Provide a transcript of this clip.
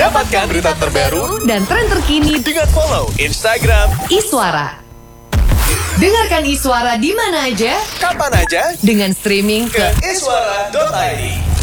Dapatkan berita terbaru dan tren terkini dengan follow Instagram Iswara. Dengarkan Iswara di mana aja, kapan aja dengan streaming ke iswara.id.